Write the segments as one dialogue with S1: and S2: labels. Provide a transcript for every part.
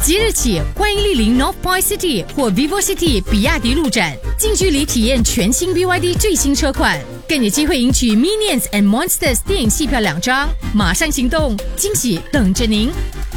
S1: 即日起，欢迎莅临 North Point City 或 Vivo City 比亚迪路展，近距离体验全新 BYD 最新车款，更有机会赢取 Minions and Monsters 电影戏票2张。马上行动，惊喜等着您！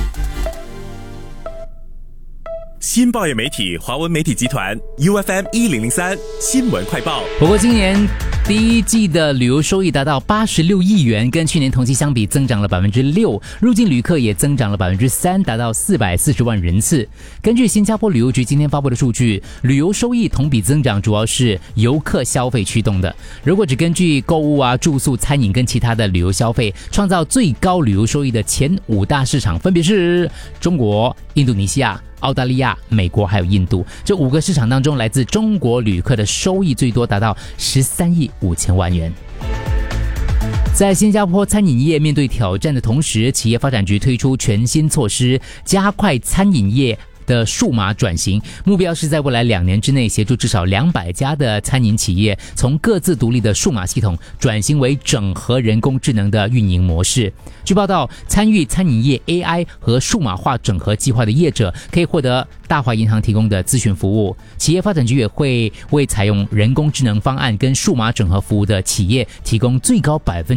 S2: 新报业媒体华文媒体集团 UFM 1003新闻快报。
S3: 不过今年第一季的旅游收益达到86亿元，跟去年同期相比增长了6%，入境旅客也增长了3%，达到440万人次。根据新加坡旅游局今天发布的数据，旅游收益同比增长主要是游客消费驱动的。如果只根据购物住宿、餐饮跟其他的旅游消费，创造最高旅游收益的前5大市场分别是中国、印度尼西亚、澳大利亚、美国还有印度。这5个市场当中，来自中国旅客的收益最多，达到13亿5千万元。在新加坡餐饮业面对挑战的同时，企业发展局推出全新措施，加快餐饮业的数码转型，目标是在未来2年之内协助至少200家的餐饮企业从各自独立的数码系统转型为整合人工智能的运营模式。据报道，参与餐饮业 AI 和数码化整合计划的业者可以获得大华银行提供的咨询服务，企业发展局也会为采用人工智能方案跟数码整合服务的企业提供最高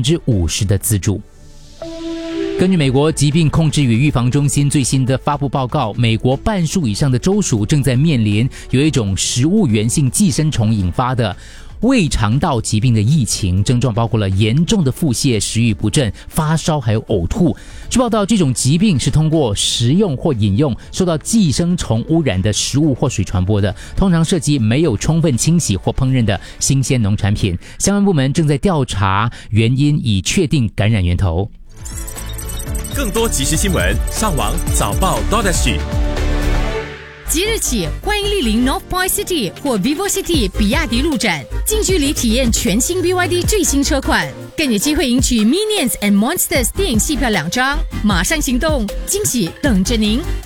S3: 50%的资助。根据美国疾病控制与预防中心最新的发布报告，美国半数以上的州属正在面临有一种食物源性寄生虫引发的胃肠道疾病的疫情，症状包括了严重的腹泻、食欲不振、发烧还有呕吐。据报道，这种疾病是通过食用或饮用受到寄生虫污染的食物或水传播的，通常涉及没有充分清洗或烹饪的新鲜农产品。相关部门正在调查原因，以确定感染源头。
S2: 更多即时新闻，上网早报 .SG。
S1: 即日起，欢迎莅临 North Point City 或 Vivo City 比亚迪路展，近距离体验全新 BYD 最新车款，更有机会赢取 Minions and Monsters 电影戏票2张。马上行动，惊喜等着您！